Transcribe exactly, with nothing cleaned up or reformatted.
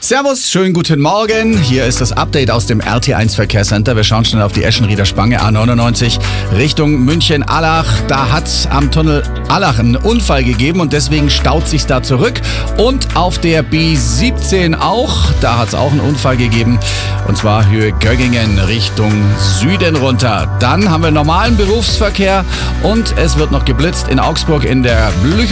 Servus, schönen guten Morgen. Hier ist das Update aus dem R T eins Verkehrscenter. Wir schauen schnell auf die Eschenrieder Spange A neunundneunzig Richtung München-Allach. Da hat es am Tunnel Allach einen Unfall gegeben und deswegen staut sich da zurück. Und auf der B siebzehn auch. Da hat es auch einen Unfall gegeben. Und zwar Höhe Göggingen Richtung Süden runter. Dann haben wir normalen Berufsverkehr und es wird noch geblitzt in Augsburg in der Blücher